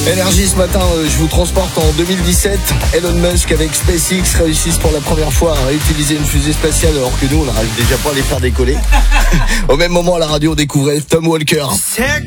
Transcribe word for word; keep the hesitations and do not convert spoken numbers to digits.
Énergie ce matin, euh, je vous transporte en deux mille dix-sept. Elon Musk avec SpaceX réussissent pour la première fois à réutiliser une fusée spatiale alors que nous on n'arrive déjà pas à les faire décoller. Au même moment à la radio on découvrait Tom Walker. Take